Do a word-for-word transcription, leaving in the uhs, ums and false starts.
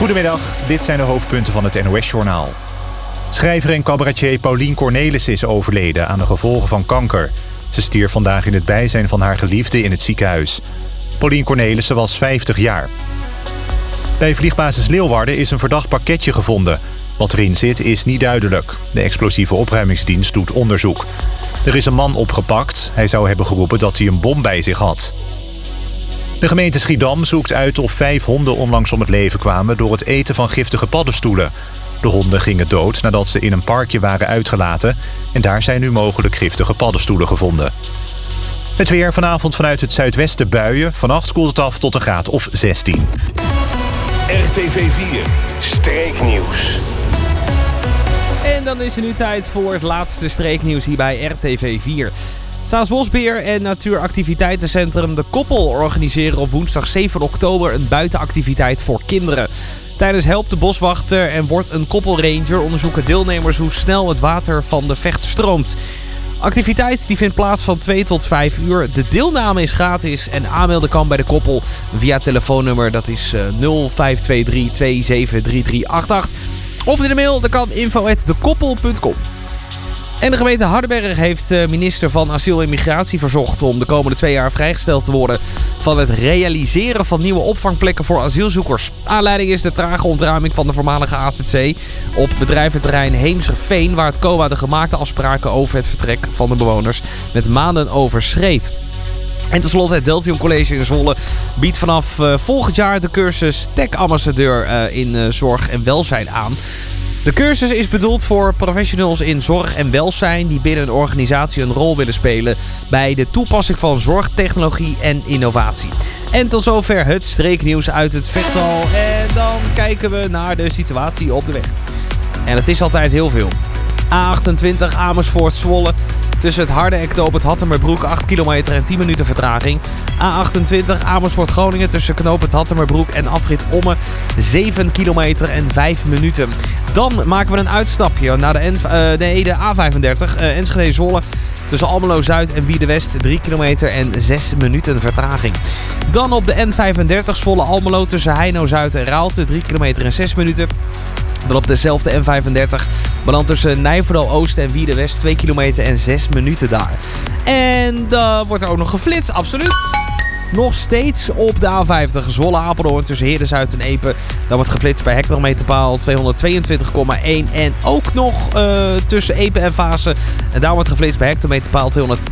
Goedemiddag, dit zijn de hoofdpunten van het N O S-journaal. Schrijver en cabaretier Paulien Cornelissen is overleden aan de gevolgen van kanker. Ze stierf vandaag in het bijzijn van haar geliefde in het ziekenhuis. Paulien Cornelissen was vijftig jaar. Bij vliegbasis Leeuwarden is een verdacht pakketje gevonden. Wat erin zit is niet duidelijk. De explosieve opruimingsdienst doet onderzoek. Er is een man opgepakt. Hij zou hebben geroepen dat hij een bom bij zich had. De gemeente Schiedam zoekt uit of vijf honden onlangs om het leven kwamen door het eten van giftige paddenstoelen. De honden gingen dood nadat ze in een parkje waren uitgelaten en daar zijn nu mogelijk giftige paddenstoelen gevonden. Het weer vanavond vanuit het zuidwesten buien. Vannacht koelt het af tot een graad of zestien. R T V vier, streeknieuws. En dan is er nu tijd voor het laatste streeknieuws hier bij R T V vier. Staatsbosbeheer en Natuuractiviteitencentrum De Koppel organiseren op woensdag zeven oktober een buitenactiviteit voor kinderen. Tijdens Help de Boswachter en Wordt een Koppelranger onderzoeken deelnemers hoe snel het water van de Vecht stroomt. Activiteit die vindt plaats van twee tot vijf uur. De deelname is gratis en aanmelden kan bij De Koppel via telefoonnummer. Dat is nul vijf twee drie twee zeven drie drie acht acht. Of in de mail, dat kan info at dekoppel punt com. En de gemeente Hardenberg heeft minister van Asiel en Migratie verzocht om de komende twee jaar vrijgesteld te worden van het realiseren van nieuwe opvangplekken voor asielzoekers. Aanleiding is de trage ontruiming van de voormalige A Z C op bedrijventerrein Heemserveen, waar het C O A de gemaakte afspraken over het vertrek van de bewoners met maanden overschreed. En tenslotte, het Deltion College in Zwolle biedt vanaf uh, volgend jaar de cursus Tech-ambassadeur uh, in uh, zorg en welzijn aan. De cursus is bedoeld voor professionals in zorg en welzijn die binnen een organisatie een rol willen spelen bij de toepassing van zorgtechnologie en innovatie. En tot zover het streeknieuws uit het Vechtal. En dan kijken we naar de situatie op de weg. En het is altijd heel veel. A achtentwintig Amersfoort Zwolle. Tussen het Harde en Knoop het Hattemerbroek acht kilometer en tien minuten vertraging. A achtentwintig Amersfoort Groningen tussen Knoop het Hattemerbroek en afrit Omme zeven kilometer en vijf minuten. Dan maken we een uitstapje naar de, N, uh, nee, de A vijfendertig uh, Enschede Zwolle. Tussen Almelo Zuid en Wierde West drie kilometer en zes minuten vertraging. Dan op de N vijfendertig Zwolle Almelo tussen Heino Zuid en Raalte drie kilometer en zes minuten. Dan op dezelfde N vijfendertig, maar dan tussen Nijverdal Oost en Wierde West twee kilometer en zes minuten daar. En dan wordt er ook nog geflitst, absoluut. Nog steeds op de A vijftig Zwolle Apeldoorn tussen Heerden-Zuid en Epe. Daar wordt geflitst bij hectometerpaal tweehonderdtweeëntwintig komma één. En ook nog uh, tussen Epe en Vaassen. En daar wordt geflitst bij hectometerpaal tweehonderd.